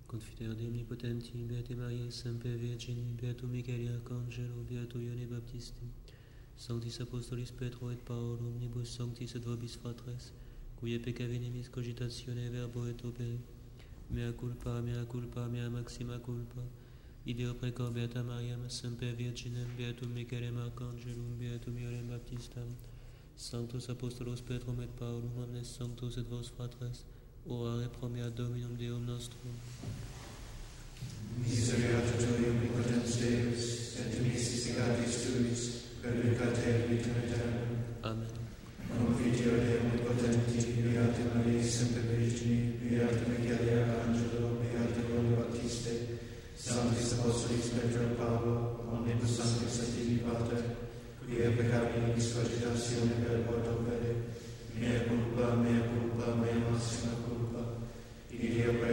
Confiteor Dei Omnipotenti, Beate Mariae, Semper Virgini, Beatum Michael Arcangelo, Beato Ione Baptisti, Sanctis Apostolis Petro et Paolo, omnibus sanctis et vobis fratres, cuie peccavenimis cogitatione verbo et opere, mea culpa, mea maxima culpa, ideo precor Beata Mariam, Semper Virginem, Beatum Michaelem Arcangelum, Beatum Ionem Baptistam, Sanctus Apostolos Petrum et Paulum, omnes sanctos et vos fratres, orare pro mea Dominum Deum nostrum. Misericorde Tui, omnipotens Deus, et misericordias Tuis, per vicate vitam aeternam. Amen. Confiteor Dei Omnipotenti, Beate Mariae, Semper Virgini, Beato Michael Arcangelo, Beato Ione Baptiste, Sanctis Apostolis Petro et Paolo, omnibus sanctis Sancti Pater, quia peccabilis cogitatione verbo et opere, mea culpa, mea maxima culpa, ideo